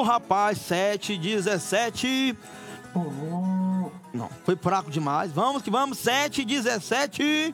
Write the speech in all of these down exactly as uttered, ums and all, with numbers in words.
rapaz, sete e dezessete. Não, foi fraco demais. Vamos que vamos, sete e dezessete.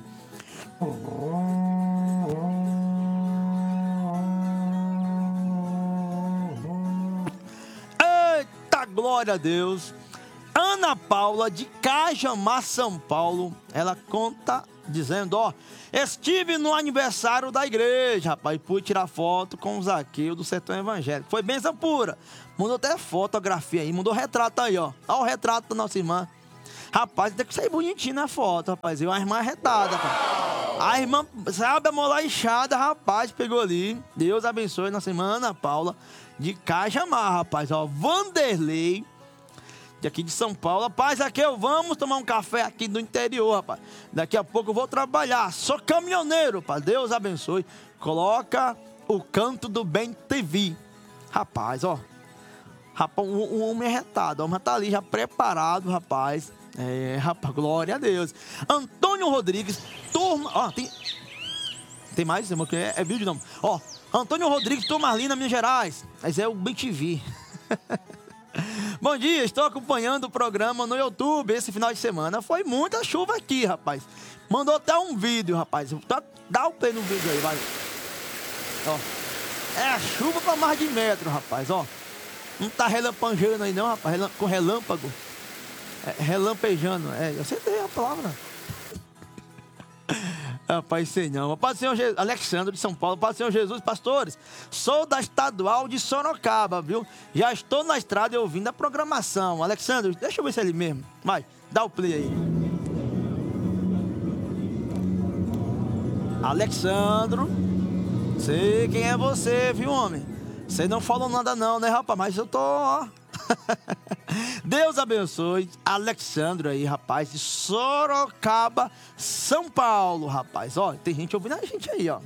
Eita, glória a Deus. Ana Paula, de Cajamar, São Paulo, ela conta dizendo, ó, estive no aniversário da igreja, rapaz, pude tirar foto com o Zaqueu do Sertão Evangélico. Foi bênção pura. Mandou até fotografia aí, mandou retrato aí, ó. Olha o retrato da nossa irmã. Rapaz, tem que sair bonitinho na foto, rapaz. E uma irmã arretada, rapaz. A irmã, sabe, a mola inchada, rapaz, pegou ali. Deus abençoe nossa irmã Ana Paula, de Cajamar, rapaz, ó. Vanderlei, de aqui de São Paulo. Rapaz, aqui eu vamos tomar um café aqui do interior, rapaz. Daqui a pouco eu vou trabalhar. Sou caminhoneiro, rapaz. Deus abençoe. Coloca o Canto do Bem T V. Rapaz, ó. Rapaz, um, um homem retado. O homem tá ali já preparado, rapaz. É, rapaz, glória a Deus. Antônio Rodrigues, turma. Ó, tem. Tem mais? É, é vídeo não. Ó, Antônio Rodrigues, Turmalina, Minas Gerais. Mas é o Bem T V. Bom dia, estou acompanhando o programa no YouTube esse final de semana. Foi muita chuva aqui, rapaz. Mandou até um vídeo, rapaz. Dá o play no vídeo aí, vai. Ó. É a chuva pra mais de metro, rapaz, ó. Não tá relampejando aí não, rapaz. Com relâmpago. É, relampejando. É, eu acertei a palavra. Rapaz, sei não. Paz do Senhor Jesus, Alexandre de São Paulo. Paz do Senhor Jesus, pastores. Sou da Estadual de Sorocaba, viu? Já estou na estrada e ouvindo a programação. Alexandre, deixa eu ver se é ele mesmo. Vai, dá o play aí. Alexandro. Sei quem é você, viu, homem? Você não falou nada não, né, rapaz? Mas eu tô, ó. Deus abençoe Alexandre aí, rapaz, de Sorocaba, São Paulo, rapaz. Ó, tem gente ouvindo a gente aí, ó.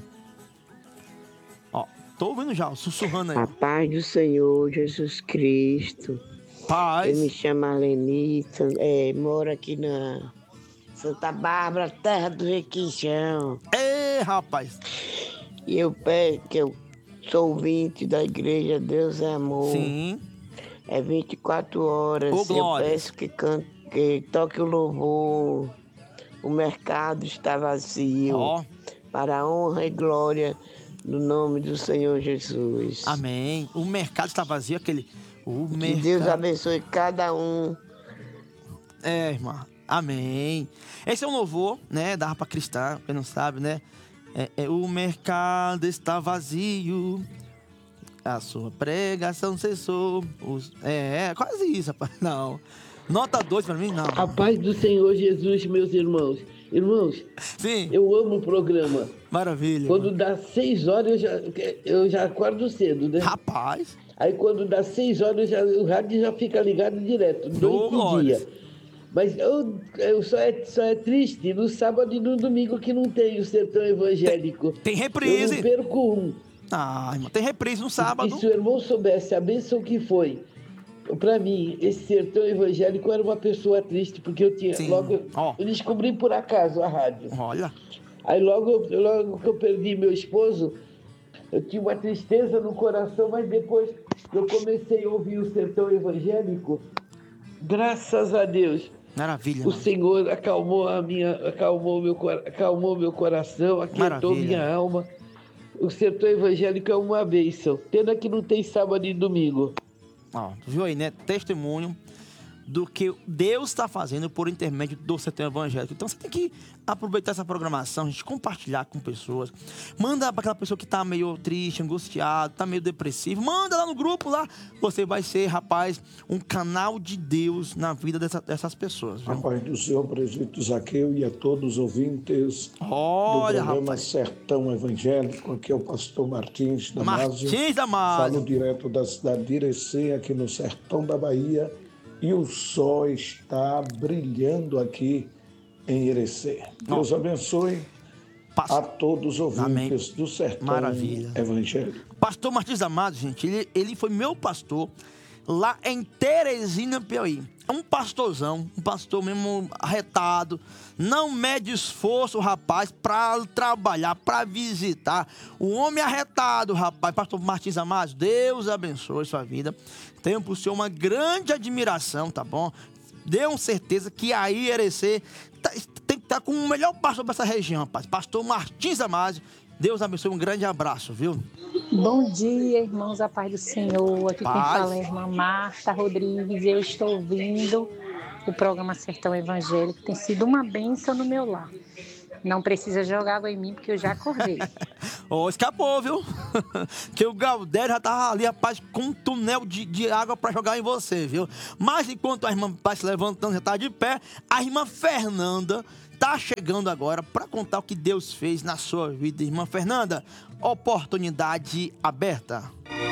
Ó, tô ouvindo já, sussurrando aí. A paz do Senhor Jesus Cristo. Paz. Eu me chamo Alenita, é, moro aqui na Santa Bárbara, terra do Requijão. Ei, rapaz. E eu peço que eu sou ouvinte da igreja Deus é Amor. Sim. É vinte e quatro horas. Ô, eu peço que, cante, que toque o louvor. O mercado está vazio. Ó. Para a honra e glória do nome do Senhor Jesus. Amém. O mercado está vazio, aquele... O que mercado... Deus abençoe cada um. É, irmã. Amém. Esse é um louvor, né? Da harpa cristã, quem não sabe, né? É, é, o mercado está vazio. A sua pregação cessou. Os... É, é, quase isso, rapaz. Não. Nota dois pra mim, não. A paz do Senhor Jesus, meus irmãos. Irmãos, sim, eu amo o programa. Maravilha. Quando mano. dá seis horas, eu já, eu já acordo cedo, né? Rapaz. Aí quando dá seis horas, já, o rádio já fica ligado direto, noite e dia. Mas eu, eu só, é, só é triste no sábado e no domingo que não tem o Sertão Evangélico. Tem, tem reprise. Eu não perco um. Ah, irmão, tem reprise no sábado. E se o irmão soubesse a bênção que foi, pra mim, esse Sertão Evangélico era uma pessoa triste, porque eu tinha, Sim. logo, oh. eu descobri por acaso a rádio. Olha. Aí logo, logo que eu perdi meu esposo, eu tinha uma tristeza no coração, mas depois que eu comecei a ouvir o Sertão Evangélico, graças a Deus, maravilha, o mano. Senhor acalmou a minha, acalmou meu, acalmou meu coração, aquietou minha alma. O Sertão Evangélico é uma bênção. Pena que não tem sábado e domingo. Ó, viu aí, né? Testemunho do que Deus está fazendo por intermédio do Sertão Evangélico. Então você tem que aproveitar essa programação, a gente compartilhar com pessoas. Manda para aquela pessoa que está meio triste, angustiado, está meio depressivo. Manda lá no grupo lá. Você vai ser, rapaz, um canal de Deus na vida dessa, dessas pessoas. Viu? A paz do Senhor, presbítero Zaqueu, e a todos os ouvintes Olha, do programa rapaz. Sertão Evangélico. Aqui é o pastor Martins Damasio. Martins Damasio. Falo direto da cidade de Irecê, aqui no sertão da Bahia. E o sol está brilhando aqui em Irecê. Deus abençoe a todos os ouvintes Amém. do Sertão Maravilha. Evangélico. Pastor Martins Damasio, gente, ele, ele foi meu pastor lá em Teresina, Piauí. É um pastorzão, um pastor mesmo arretado, não mede esforço, rapaz, para trabalhar, para visitar. O homem arretado, rapaz, pastor Martins Amado, Deus abençoe sua vida. Tenho por senhor uma grande admiração, tá bom? Deu certeza que aí Irecê tá, tem que estar com o melhor pastor para essa região, rapaz. Pastor Martins Amado, Deus abençoe, um grande abraço, viu? Bom dia, irmãos, a paz do Senhor. Aqui Paz. quem fala é a irmã Marta Rodrigues. Eu estou ouvindo o programa Sertão Evangélico. Tem sido uma bênção no meu lar. Não precisa jogar água em mim, porque eu já acordei. Ó, oh, escapou, viu? Que o Galdério já tava ali, rapaz, com um túnel de, de água para jogar em você, viu? Mas enquanto a irmã vai se levantando, já tá de pé, a irmã Fernanda tá chegando agora para contar o que Deus fez na sua vida. Irmã Fernanda, oportunidade aberta.